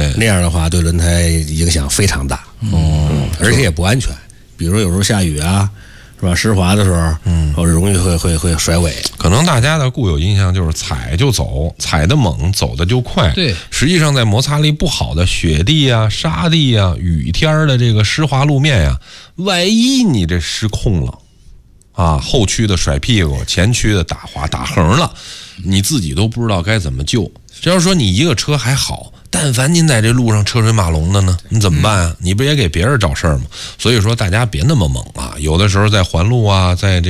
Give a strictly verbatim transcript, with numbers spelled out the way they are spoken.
对， 那样的话对轮胎影响非常大， 嗯， 而且也不安全。比如有时候下雨啊，是吧？湿滑的时候，嗯，或者容易会会会甩尾。 可能大家的固有印象就是踩就走，踩得猛，走得就快。 对， 实际上在摩擦力不好的雪地啊、沙地啊、雨天的这个湿滑路面呀、啊，万一你这失控了，啊，后驱的甩屁股，前驱的打滑打横了，你自己都不知道该怎么救。只要说你一个车还好，但凡您在这路上车水马龙的呢，你怎么办啊？你不也给别人找事儿吗？所以说大家别那么猛啊！有的时候在环路啊，在这